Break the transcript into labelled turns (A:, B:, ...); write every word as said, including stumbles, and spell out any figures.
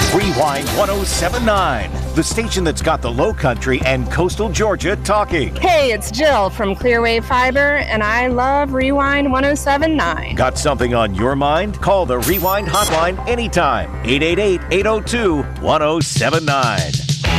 A: Rewind one oh seven point nine, the station that's got the Low Country and coastal Georgia talking.
B: Hey, it's Jill from Clearwave Fiber, and I love Rewind one oh seven point nine.
A: Got something on your mind? Call the Rewind hotline anytime. eight eight eight, eight oh two, one oh seven nine.